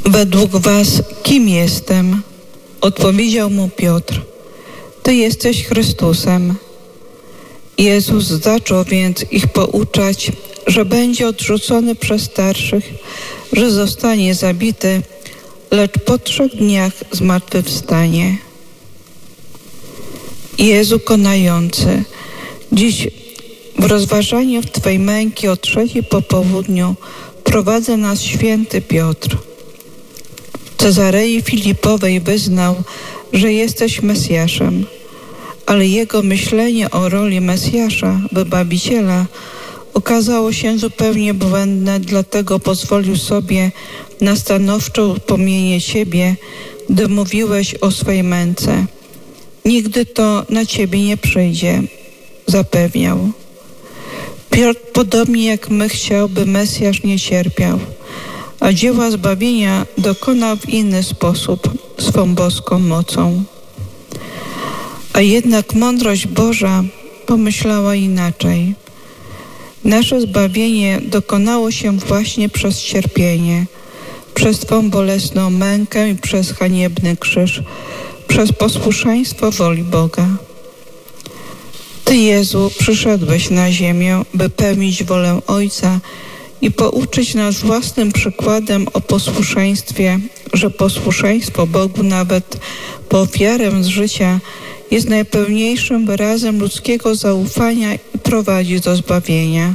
Według was kim jestem? Odpowiedział mu Piotr. Ty jesteś Chrystusem. Jezus zaczął więc ich pouczać, że będzie odrzucony przez starszych, że zostanie zabity, lecz po 3 dniach zmartwychwstanie. Jezu konający, dziś w rozważaniu Twej męki o 3:00 po południu prowadza nas święty Piotr. W Cezarei Filipowej wyznał, że jesteś Mesjaszem, ale jego myślenie o roli Mesjasza, Wybawiciela, okazało się zupełnie błędne, dlatego pozwolił sobie na stanowcze upomnienie Ciebie, gdy mówiłeś o swej męce. Nigdy to na Ciebie nie przyjdzie, zapewniał. Piotr, podobnie jak my, chciał, by Mesjasz nie cierpiał, a dzieła zbawienia dokonał w inny sposób, swą boską mocą. A jednak mądrość Boża pomyślała inaczej. Nasze zbawienie dokonało się właśnie przez cierpienie, przez Twą bolesną mękę i przez haniebny krzyż, przez posłuszeństwo woli Boga. Ty, Jezu, przyszedłeś na ziemię, by pełnić wolę Ojca i pouczyć nas własnym przykładem o posłuszeństwie, że posłuszeństwo Bogu nawet po ofiarę z życia jest najpełniejszym wyrazem ludzkiego zaufania i prowadzi do zbawienia.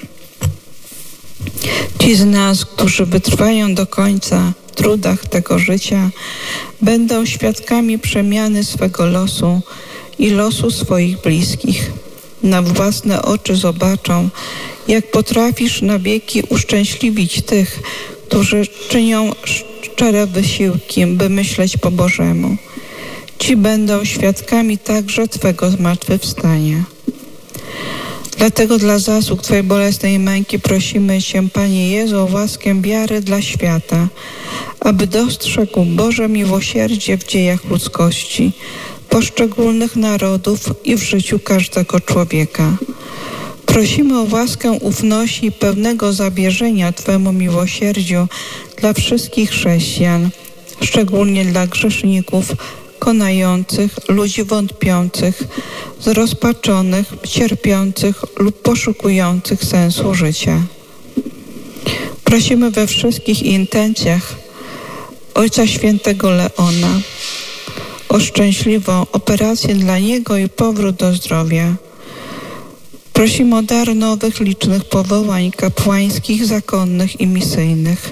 Ci z nas, którzy wytrwają do końca w trudach tego życia, będą świadkami przemiany swego losu i losu swoich bliskich. Na własne oczy zobaczą, jak potrafisz na wieki uszczęśliwić tych, którzy czynią szczere wysiłki, by myśleć po Bożemu. Ci będą świadkami także Twego zmartwychwstania. Dlatego dla zasług Twojej bolesnej męki prosimy Cię, Panie Jezu, o łaskę wiary dla świata, aby dostrzegł Boże miłosierdzie w dziejach ludzkości, poszczególnych narodów i w życiu każdego człowieka. Prosimy o łaskę ufności i pełnego zawierzenia Twemu miłosierdziu dla wszystkich chrześcijan, szczególnie dla grzeszników, konających, ludzi wątpiących, zrozpaczonych, cierpiących lub poszukujących sensu życia. Prosimy we wszystkich intencjach Ojca Świętego Leona o szczęśliwą operację dla niego i powrót do zdrowia. Prosimy o dar nowych, licznych powołań kapłańskich, zakonnych i misyjnych.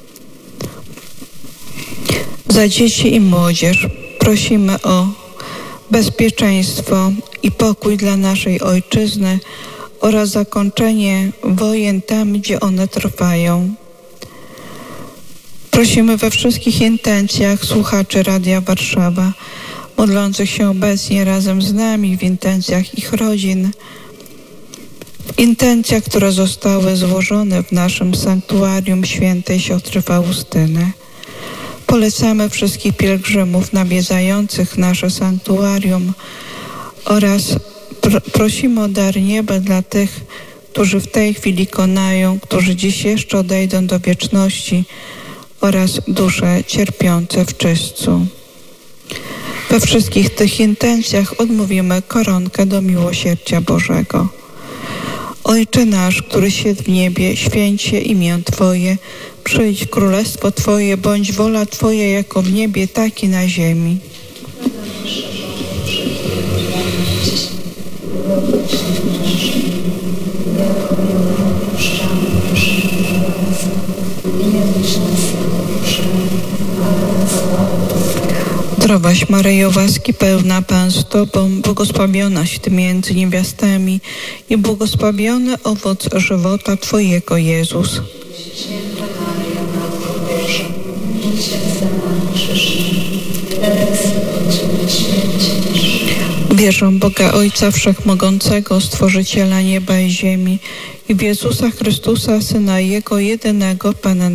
Za dzieci i młodzież prosimy o bezpieczeństwo i pokój dla naszej ojczyzny oraz zakończenie wojen tam, gdzie one trwają. Prosimy we wszystkich intencjach słuchaczy Radia Warszawa, modlących się obecnie razem z nami w intencjach ich rodzin, w intencjach, które zostały złożone w naszym sanktuarium świętej siostry Faustyny. Polecamy wszystkich pielgrzymów nawiedzających nasze sanktuarium oraz prosimy o dar nieba dla tych, którzy w tej chwili konają, którzy dziś jeszcze odejdą do wieczności oraz dusze cierpiące w czystcu. We wszystkich tych intencjach odmówimy koronkę do miłosierdzia Bożego. Ojcze nasz, któryś jest w niebie, święć się imię Twoje, przyjdź królestwo Twoje, bądź wola Twoja jako w niebie, tak i na ziemi. Zdrowaś Maryjo, łaski pełna, Pan z Tobą, błogosławionaś Ty między niewiastami i błogosławiony owoc żywota Twojego, Jezus. Święta Maryjo, Matko Boża, módl się za nami grzesznymi, teraz i w godzinę śmierci naszej. Wierzę w Boga Ojca Wszechmogącego, Stworzyciela nieba i ziemi, i w Jezusa Chrystusa, Syna Jego jedynego, Pana